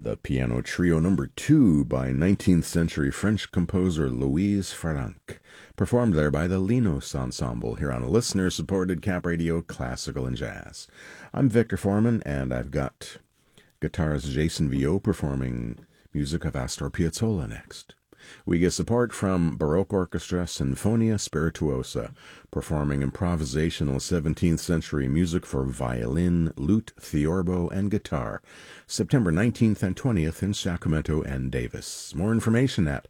the Piano Trio number 2 by 19th century French composer Louise Franck, performed there by the Linos Ensemble here on listener-supported Cap Radio Classical and Jazz. I'm Victor Foreman, and I've got guitarist Jason Viau performing music of Astor Piazzolla next. We get support from Baroque Orchestra Sinfonia Spirituosa, performing improvisational 17th century music for violin, lute, theorbo, and guitar, September 19th and 20th in Sacramento and Davis. More information at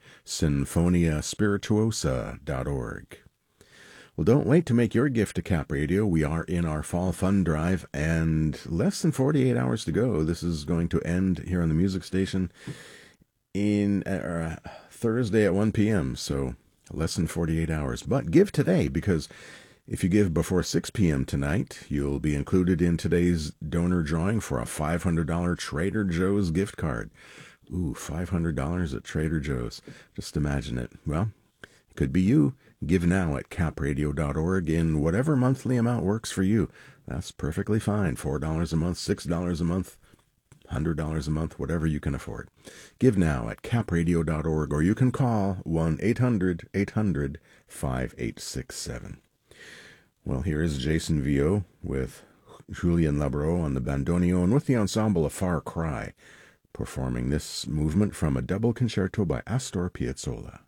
sinfoniaspirituosa.org. Well, don't wait to make your gift to Cap Radio. We are in our Fall Fund Drive, and less than 48 hours to go. This is going to end here on the music station in Thursday at 1 p.m., so less than 48 hours. But give today, because if you give before 6 p.m. tonight, you'll be included in today's donor drawing for a $500 Trader Joe's gift card. Ooh, $500 at Trader Joe's. Just imagine it. Well, it could be you. Give now at capradio.org in whatever monthly amount works for you. That's perfectly fine. $4 a month, $6 a month, $100 a month, whatever you can afford. Give now at capradio.org, or you can call 1-800-800-5867. Well, here is Jason Viau with Julien Labro on the bandoneon with the ensemble of Far Cry, performing this movement from a double concerto by Astor Piazzolla.